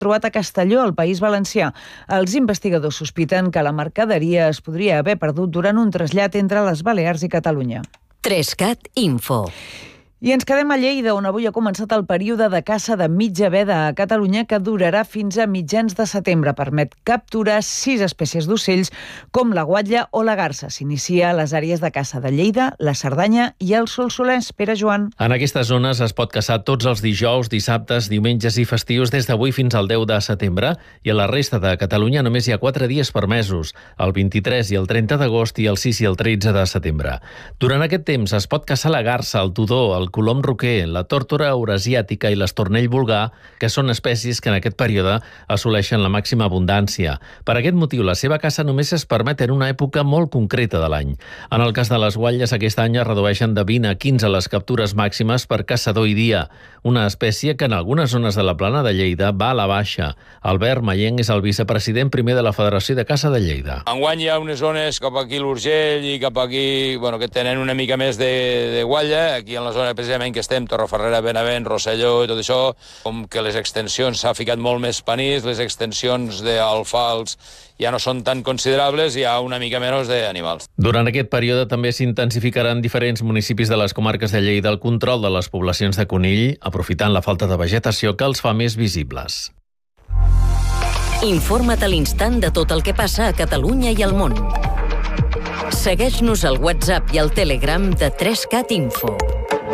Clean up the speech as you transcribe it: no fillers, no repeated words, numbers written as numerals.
trobat a Castelló, al País Valencià. Els investigadors sospiten que la mercaderia es podria haver perdut durant un trasllat entre les Balears i Catalunya. 3CAT Info. I ens quedem a Lleida, on avui ha començat el període de caça de mitja veda a Catalunya, que durarà fins a mitjans de setembre. Permet capturar 6 espècies d'ocells, com la guatlla o la garsa. S'inicia a les àrees de caça de Lleida, la Cerdanya i el Solsonès. Pere Joan. En aquestes zones es pot caçar tots els dijous, dissabtes, diumenges i festius des d'avui fins al 10 de setembre, i a la resta de Catalunya només hi ha 4 dies permesos, el 23 i el 30 d'agost i el 6 i el 13 de setembre. Durant aquest temps es pot caçar la garsa, el tudó, el colom roquer, la tórtora eurasiàtica i l'estornell vulgar, que són espècies que en aquest període assoleixen la màxima abundància. Per aquest motiu, la seva caça només es permet en una època molt concreta de l'any. En el cas de les guatlles, aquest any es redueixen de 20 a 15 les captures màximes per caçador i dia, una espècie que en algunes zones de la plana de Lleida va a la baixa. Albert Mayenc és el vicepresident primer de la Federació de Caça de Lleida. Enguany hi ha unes zones cap aquí l'Urgell i cap aquí, que tenen una mica més de guatlla. Aquí en la zona precisament que estem, Torreferrera, Benavent, Rosselló i tot això, com que les extensions s'ha ficat molt més panís, les extensions d'alfals ja no són tan considerables, hi ha una mica menys d'animals. Durant aquest període també s'intensificaran diferents municipis de les comarques de Lleida el control de les poblacions de conill, aprofitant la falta de vegetació que els fa més visibles. Informa't a l'instant de tot el que passa a Catalunya i al món. Segueix-nos al WhatsApp i al Telegram de 3CAT Info.